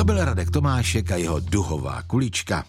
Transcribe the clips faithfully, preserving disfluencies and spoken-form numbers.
byl Radek Tomášek a jeho duhová kulička.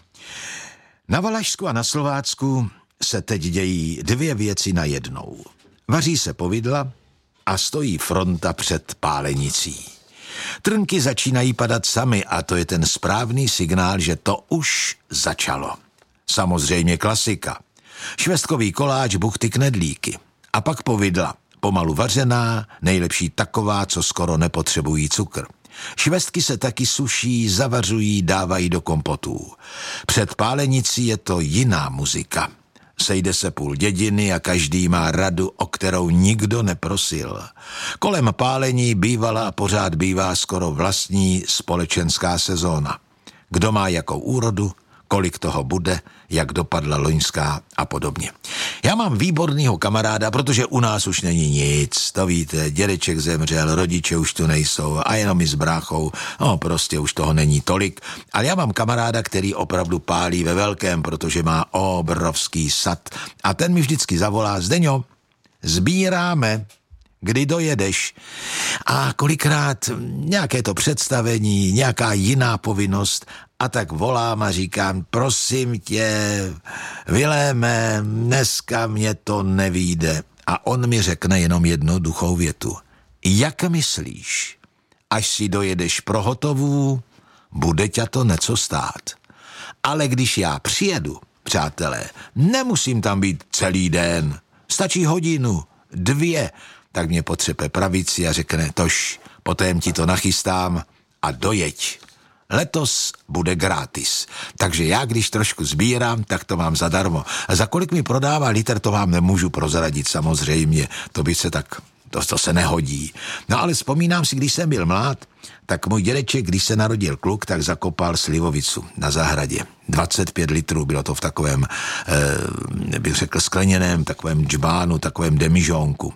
Na Valašsku a na Slovácku se teď dějí dvě věci najednou. Vaří se povidla a stojí fronta před pálenicí. Trnky začínají padat samy a to je ten správný signál, že to už začalo. Samozřejmě klasika. Švestkový koláč, buchty, knedlíky. A pak povidla. Pomalu vařená, nejlepší taková, co skoro nepotřebují cukr. Švestky se taky suší, zavařují, dávají do kompotů. Před pálenicí je to jiná muzika. Sejde se půl dědiny a každý má radu, o kterou nikdo neprosil. Kolem pálení bývala a pořád bývá skoro vlastní společenská sezóna. Kdo má jakou úrodu, kolik toho bude, jak dopadla loňská a podobně. Já mám výbornýho kamaráda, protože u nás už není nic, to víte, dědeček zemřel, rodiče už tu nejsou a jenom i s bráchou, no prostě už toho není tolik, ale já mám kamaráda, který opravdu pálí ve velkém, protože má obrovský sad a ten mi vždycky zavolá: Zdeňo, sbíráme, kdy dojedeš. A kolikrát nějaké to představení, nějaká jiná povinnost a tak volám a říkám: prosím tě, Viléme, dneska mě to nevyjde. A on mi řekne jenom jednoduchou větu: jak myslíš, až si dojedeš pro hotovou, bude tě to něco stát. Ale když já přijedu, přátelé, nemusím tam být celý den, stačí hodinu, dvě, tak mě potřepe pravici a řekne: tož, potom ti to nachystám a dojeď. Letos bude gratis. Takže já, když trošku sbírám, tak to mám zadarmo. A za kolik mi prodává litr, to vám nemůžu prozradit samozřejmě. To by se tak, to, to se nehodí. No ale vzpomínám si, když jsem byl mlád, tak můj dědeček, když se narodil kluk, tak zakopal slivovicu na zahradě. dvacet pět litrů, bylo to v takovém, eh, bych řekl, skleněném, takovém džbánu, takovém demižónku.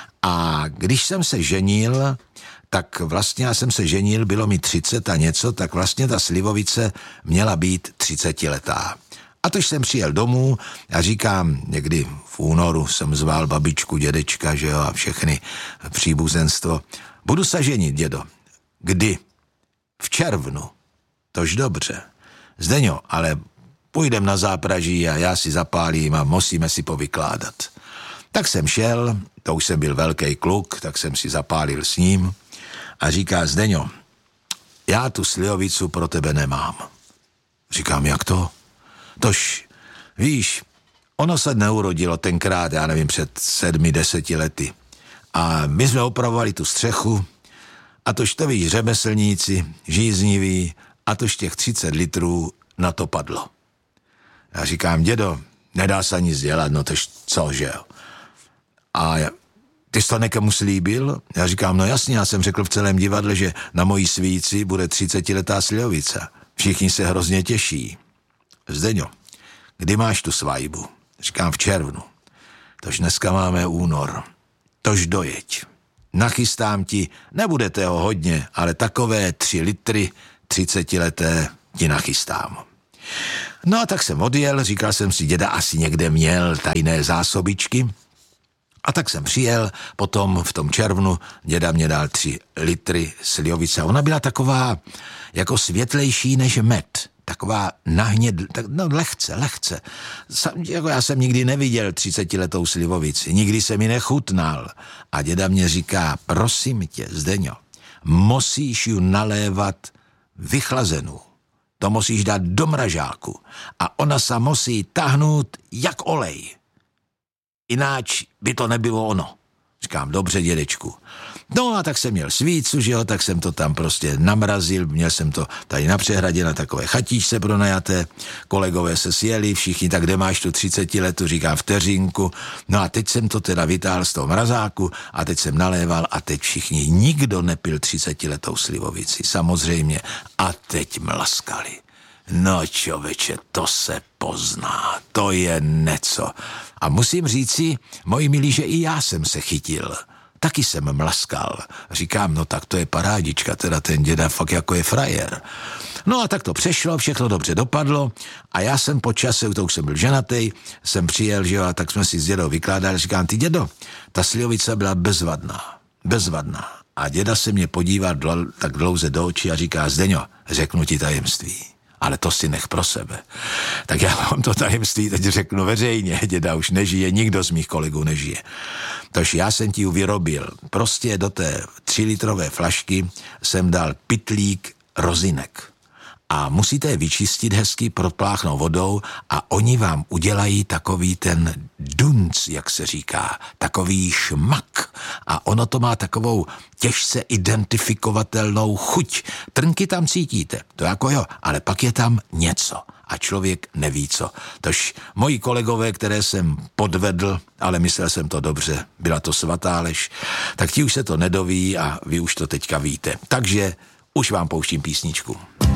A když jsem se ženil, tak vlastně já jsem se ženil, bylo mi třicet a něco, tak vlastně ta slivovice měla být třicetiletá. A tož jsem přijel domů a říkám, někdy v únoru jsem zval babičku, dědečka, že jo, a všechny příbuzenstvo: budu se ženit, dědo. Kdy? V červnu. Tož dobře. Zdeňo, ale půjdem na zápraží a já si zapálím a musíme si povykládat. Tak jsem šel, to už jsem byl velký kluk, tak jsem si zapálil s ním a říká: Zdeňo, já tu slivovicu pro tebe nemám. Říkám: jak to? Tož, víš, ono se neurodilo tenkrát, já nevím, před sedmi, deseti lety. A my jsme opravovali tu střechu a tož to víš, řemeslníci, žízniví, a tož těch třicet litrů na to padlo. Já říkám: dědo, nedá se nic dělat, no tož co, že jo? A ty jsi to někomu slíbil? Já říkám: no jasně, já jsem řekl v celém divadle, že na mojí svíci bude třicetiletá slivovice. Všichni se hrozně těší. Zdeňo, kdy máš tu svatbu? Říkám: v červnu. Tož dneska máme únor. Tož dojeď. Nachystám ti, nebude toho hodně, ale takové tři litry třicetileté ti nachystám. No a tak jsem odjel, říkal jsem si, děda asi někde měl tajné zásobičky. A tak jsem přijel, potom v tom červnu děda mě dal tři litry slivovice. Ona byla taková jako světlejší než med. Taková nahněd, tak, no lehce, lehce. Sam, jako já jsem nikdy neviděl třicetiletou slivovici, nikdy jsem ji nechutnal. A děda mě říká: prosím tě, Zdeňo, musíš ju nalévat vychlazenou. To musíš dát do mražáku a ona se musí tahnout jak olej. Ináč by to nebylo ono. Říkám: dobře, dědečku. No a tak jsem měl svícu, že jo, tak jsem to tam prostě namrazil, měl jsem to tady na přehradě na takové chatíčce pronajaté, kolegové se sjeli, všichni: tak kde máš tu třicetiletu, říkám: vteřinku. No a teď jsem to teda vytáhl z toho mrazáku a teď jsem naléval a teď všichni, nikdo nepil třicetiletou slivovici, samozřejmě, a teď mlaskali. No čověče, to se pozná, to je neco. A musím říci, moji milí, že i já jsem se chytil. Taky jsem mlaskal. Říkám: no tak to je parádička, teda ten děda fakt jako je frajer. No a tak to přešlo, všechno dobře dopadlo a já jsem po čase, to už jsem byl ženatý, jsem přijel, že jo, a tak jsme si s dědou vykládali, říkám: ty dědo, ta slivovice byla bezvadná, bezvadná. A děda se mě podívá dl, tak dlouze do očí a říká: Zdeňo, řeknu ti tajemství, ale to si nech pro sebe. Tak já vám to tajemství teď řeknu veřejně, děda už nežije, nikdo z mých kolegů nežije. Tož já jsem ti ji vyrobil. Prostě do té třilitrové flašky jsem dal pytlík rozinek. A musíte je vyčistit hezky, propláchnout vodou a oni vám udělají takový ten dunc, jak se říká, takový šmak. A ono to má takovou těžce identifikovatelnou chuť. Trnky tam cítíte, to jako jo, ale pak je tam něco a člověk neví co. Tož moji kolegové, které jsem podvedl, ale myslel jsem to dobře, byla to svatá lež, tak ti už se to nedoví a vy už to teďka víte. Takže už vám pouštím písničku.